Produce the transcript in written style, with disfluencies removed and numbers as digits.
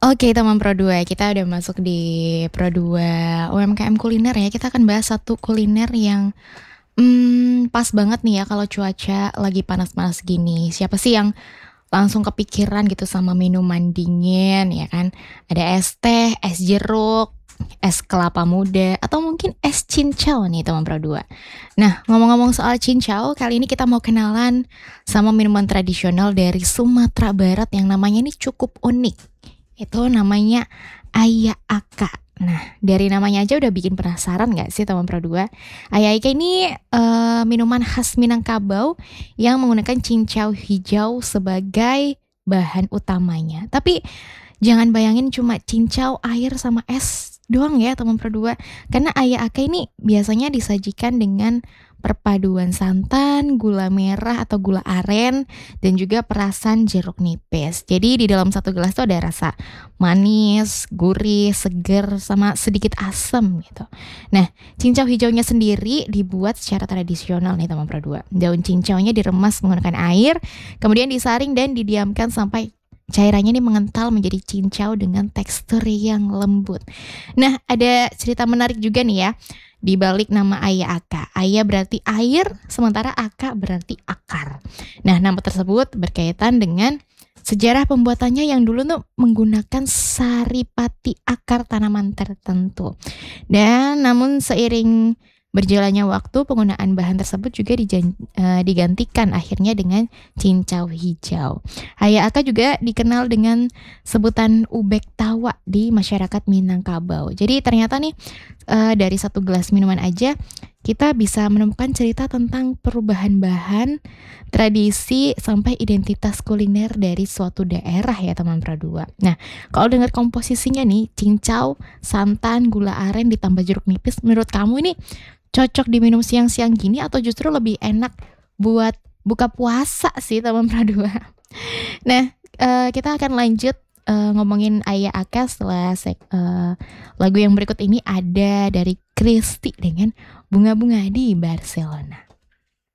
Oke teman Pro 2, kita udah masuk di Pro 2 UMKM kuliner ya. Kita akan bahas satu kuliner yang, pas banget nih ya kalau cuaca lagi panas-panas gini. Siapa sih yang langsung kepikiran gitu sama minuman dingin ya kan? Ada es teh, es jeruk, es kelapa muda, atau mungkin es cincau nih teman Pro 2. Nah, ngomong-ngomong soal cincau, kali ini kita mau kenalan sama minuman tradisional dari Sumatera Barat yang namanya ini cukup unik. Itu namanya Ayah Aka. Nah, dari namanya aja udah bikin penasaran nggak sih teman Pro 2? Ayah Aka ini minuman khas Minangkabau yang menggunakan cincau hijau sebagai bahan utamanya. Tapi jangan bayangin cuma cincau, air, sama es doang ya teman Pro 2. Karena Ayah Aka ini biasanya disajikan dengan perpaduan santan, gula merah atau gula aren, dan juga perasan jeruk nipis. Jadi di dalam satu gelas tuh ada rasa manis, gurih, seger, sama sedikit asam gitu. Nah, cincau hijaunya sendiri dibuat secara tradisional nih teman Pro 2. Daun cincaunya diremas menggunakan air, kemudian disaring dan didiamkan sampai cairannya ini mengental menjadi cincau dengan tekstur yang lembut. Nah, ada cerita menarik juga nih ya di balik nama Ayah Aka. Ayah berarti air, sementara Aka berarti akar. Nah, nama tersebut berkaitan dengan sejarah pembuatannya yang dulu tuh menggunakan saripati akar tanaman tertentu. Dan namun seiring berjalannya waktu, penggunaan bahan tersebut juga digantikan akhirnya dengan cincau hijau. Ayah Aka juga dikenal dengan sebutan ubek tawa di masyarakat Minangkabau. Jadi ternyata nih dari satu gelas minuman aja kita bisa menemukan cerita tentang perubahan bahan, tradisi, sampai identitas kuliner dari suatu daerah ya teman Pro 2. Nah, kalau dengar komposisinya nih, cincau, santan, gula aren ditambah jeruk nipis, menurut kamu ini cocok diminum siang-siang gini atau justru lebih enak buat buka puasa sih teman Pro 2? Nah, kita akan lanjut ngomongin Ayah Aka setelah lagu yang berikut ini ada dari Christy dengan Bunga-Bunga di Barcelona.